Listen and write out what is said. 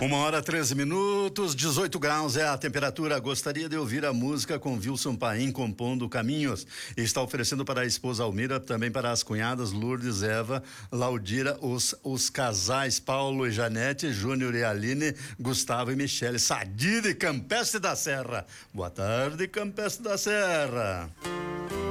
1h13, 18 graus é a temperatura. Gostaria de ouvir a música com Wilson Paim compondo Caminhos. Está oferecendo para a esposa Almira, também para as cunhadas Lourdes, Eva, Laudira, os casais Paulo e Janete, Júnior e Aline, Gustavo e Michele, Sadir e Campestre da Serra. Boa tarde, Campestre da Serra.